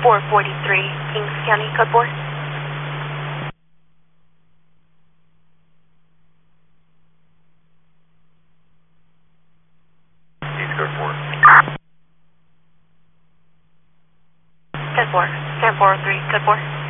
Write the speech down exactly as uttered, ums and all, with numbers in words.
four forty-three, Kings County, code four. Kings code four. Code four, ten four oh three, code four.